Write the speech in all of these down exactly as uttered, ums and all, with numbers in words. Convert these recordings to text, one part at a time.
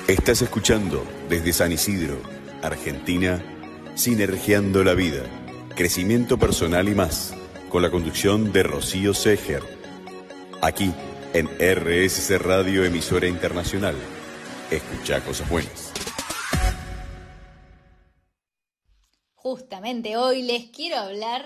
Estás escuchando desde San Isidro, Argentina, Sinergiando la Vida, crecimiento personal y más, con la conducción de Rocío Seger. Aquí en R S C Radio, emisora internacional. Escucha cosas buenas. Justamente hoy les quiero hablar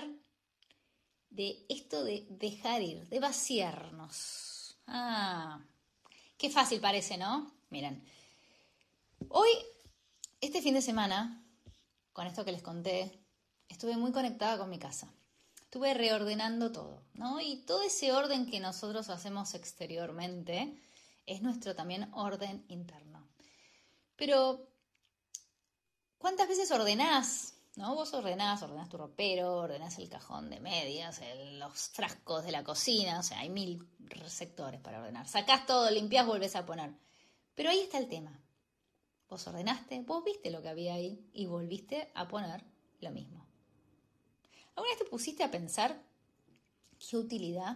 de esto de dejar ir, de vaciarnos. Ah, qué fácil parece, ¿no? Miren, hoy, este fin de semana, con esto que les conté, estuve muy conectada con mi casa. Estuve reordenando todo, ¿no? Y todo ese orden que nosotros hacemos exteriormente es nuestro también orden interno. Pero, ¿cuántas veces ordenás? ¿No? Vos ordenás, ordenás tu ropero, ordenás el cajón de medias, el, los frascos de la cocina, o sea, hay mil sectores para ordenar. Sacás todo, limpiás, volvés a poner. Pero ahí está el tema. Vos ordenaste, vos viste lo que había ahí y volviste a poner lo mismo. ¿Alguna vez te pusiste a pensar qué utilidad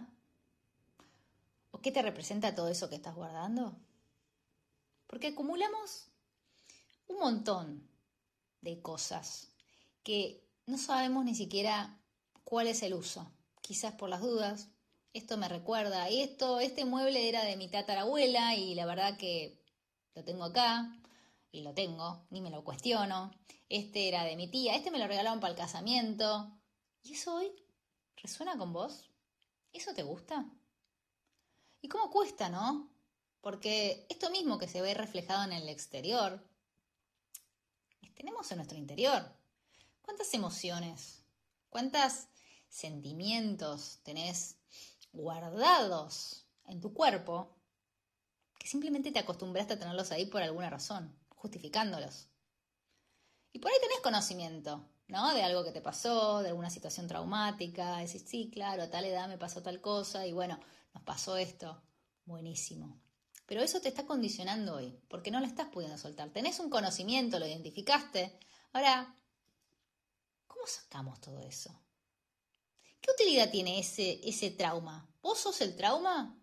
o qué te representa todo eso que estás guardando? Porque acumulamos un montón de cosas que no sabemos ni siquiera cuál es el uso. Quizás por las dudas, esto me recuerda, esto, este mueble era de mi tatarabuela y la verdad que lo tengo acá y lo tengo, ni me lo cuestiono. Este era de mi tía, este me lo regalaron para el casamiento. ¿Y eso hoy resuena con vos? ¿Eso te gusta? ¿Y cómo cuesta, no? Porque esto mismo que se ve reflejado en el exterior, tenemos en nuestro interior. ¿Cuántas emociones, cuántos sentimientos tenés guardados en tu cuerpo que simplemente te acostumbraste a tenerlos ahí por alguna razón, justificándolos? Y por ahí tenés conocimiento, ¿no? De algo que te pasó, de alguna situación traumática. Decís, sí, claro, a tal edad me pasó tal cosa y bueno, nos pasó esto. Buenísimo. Pero eso te está condicionando hoy, porque no lo estás pudiendo soltar. Tenés un conocimiento, lo identificaste. Ahora, ¿cómo sacamos todo eso? ¿Qué utilidad tiene ese, ese trauma? ¿Vos sos el trauma?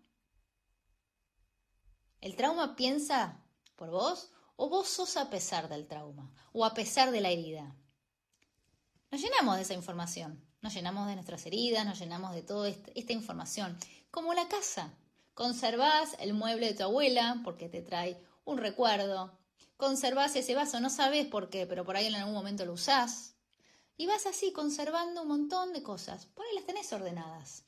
¿El trauma piensa por vos? ¿O vos sos a pesar del trauma? ¿O a pesar de la herida? Nos llenamos de esa información. Nos llenamos de nuestras heridas, nos llenamos de toda esta, esta información. Como la casa. Conservás el mueble de tu abuela porque te trae un recuerdo. Conservás ese vaso, no sabes por qué, pero por ahí en algún momento lo usás. Y vas así conservando un montón de cosas. Por ahí las tenés ordenadas.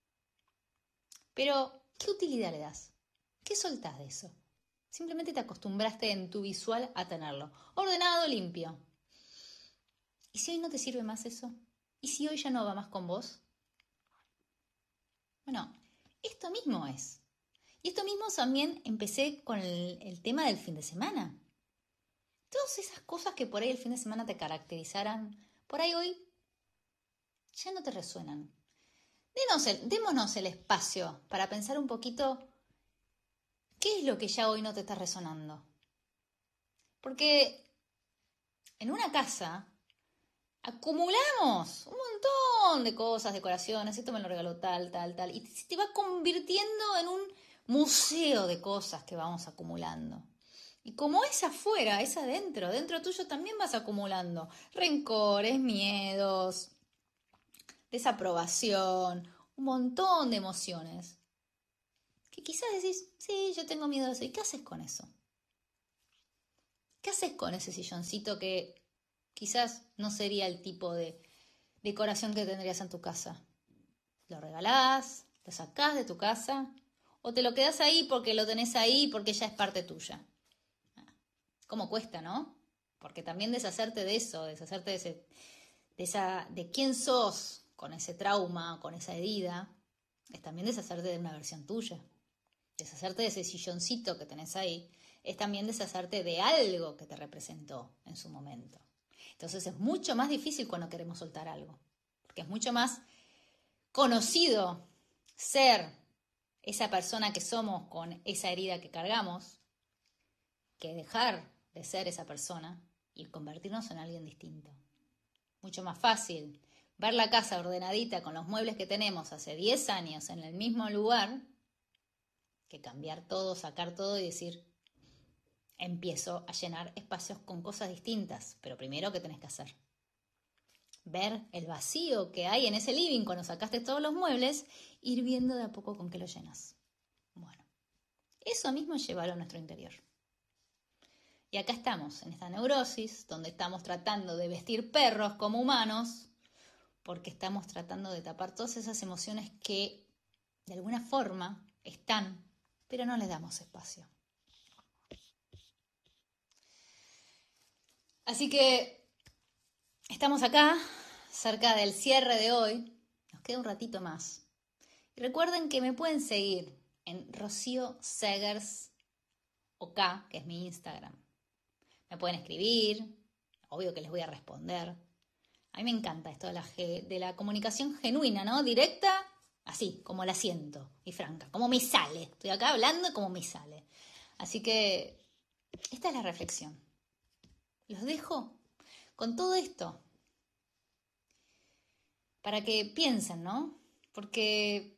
Pero, ¿qué utilidad le das? ¿Qué soltás de eso? Simplemente te acostumbraste en tu visual a tenerlo. Ordenado, limpio. ¿Y si hoy no te sirve más eso? ¿Y si hoy ya no va más con vos? Bueno, esto mismo es. Y esto mismo también empecé con el, el tema del fin de semana. Todas esas cosas que por ahí el fin de semana te caracterizaran, por ahí hoy ya no te resuenan. Denos el, démonos el espacio para pensar un poquito qué es lo que ya hoy no te está resonando. Porque en una casa acumulamos un montón de cosas, decoraciones, esto me lo regaló tal, tal, tal, y se te va convirtiendo en un museo de cosas que vamos acumulando. Y como es afuera, es adentro, dentro tuyo también vas acumulando rencores, miedos, desaprobación, un montón de emociones. Que quizás decís, sí, yo tengo miedo de eso. ¿Y qué haces con eso? ¿Qué haces con ese silloncito que quizás no sería el tipo de decoración que tendrías en tu casa? ¿Lo regalás? ¿Lo sacás de tu casa? ¿O te lo quedás ahí porque lo tenés ahí porque ya es parte tuya? ¿Cómo cuesta, no? Porque también deshacerte de eso, deshacerte de, ese, de, esa, de quién sos con ese trauma, con esa herida, es también deshacerte de una versión tuya. Deshacerte de ese silloncito que tenés ahí es también deshacerte de algo que te representó en su momento. Entonces es mucho más difícil cuando queremos soltar algo, porque es mucho más conocido ser esa persona que somos con esa herida que cargamos que dejar de ser esa persona y convertirnos en alguien distinto. Mucho más fácil ver la casa ordenadita con los muebles que tenemos hace diez años en el mismo lugar que cambiar todo, sacar todo y decir, empiezo a llenar espacios con cosas distintas. Pero primero, ¿qué tenés que hacer? Ver el vacío que hay en ese living cuando sacaste todos los muebles, ir viendo de a poco con qué lo llenas. Bueno, eso mismo es llevarlo a nuestro interior. Y acá estamos, en esta neurosis, donde estamos tratando de vestir perros como humanos, porque estamos tratando de tapar todas esas emociones que de alguna forma están, pero no les damos espacio. Así que estamos acá, cerca del cierre de hoy. Nos queda un ratito más. Y recuerden que me pueden seguir en Rocío Segers OK, que es mi Instagram. Me pueden escribir, obvio que les voy a responder. A mí me encanta esto de la, de la comunicación genuina, ¿no? Directa, así, como la siento, y franca, como me sale. Estoy acá hablando como me sale. Así que esta es la reflexión. Los dejo con todo esto para que piensen, ¿no? Porque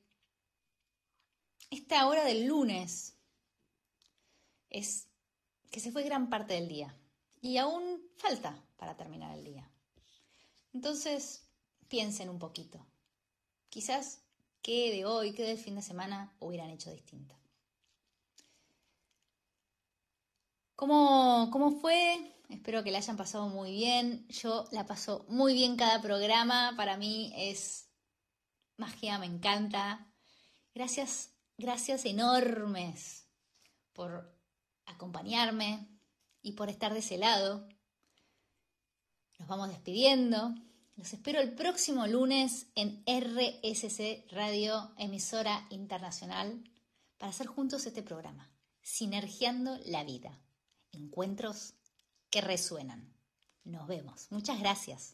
esta hora del lunes es que se fue gran parte del día y aún falta para terminar el día. Entonces, piensen un poquito. Quizás qué de hoy, qué del fin de semana hubieran hecho distinto. ¿Cómo, cómo fue? Espero que la hayan pasado muy bien. Yo la paso muy bien cada programa. Para mí es magia, me encanta. Gracias, gracias enormes por acompañarme y por estar de ese lado. Nos vamos despidiendo. Los espero el próximo lunes en R S C Radio, emisora internacional, para hacer juntos este programa, Sinergiando la Vida. Encuentros que resuenan. Nos vemos. Muchas gracias.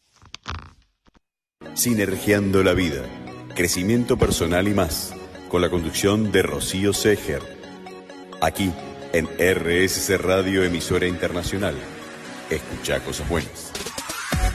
Sinergiando la Vida, crecimiento personal y más, con la conducción de Rocío Seger. Aquí, en R S C Radio, emisora internacional. Escucha cosas buenas.